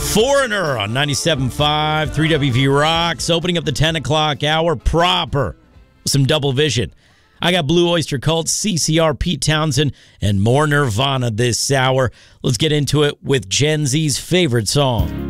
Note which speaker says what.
Speaker 1: Foreigner on 97.5, 3WV Rocks, opening up the 10 o'clock hour proper. Some double vision. I got Blue Oyster Cult, CCR, Pete Townsend, and more Nirvana this hour. Let's get into it with Gen Z's favorite song.